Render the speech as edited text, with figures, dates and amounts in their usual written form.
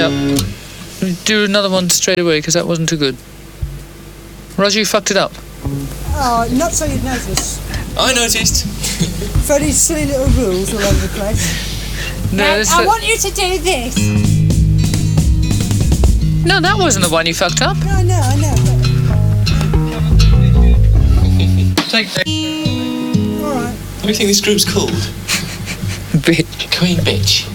Yeah. Do another one straight away, because that wasn't too good. Roger, you fucked it up. Oh, not so you'd notice. I noticed. Freddie's silly little rules all over the place. No, I want you to do this. No, that wasn't the one you fucked up. No, I know. Take All right. What do you think this group's called? Bitch. Queen Bitch.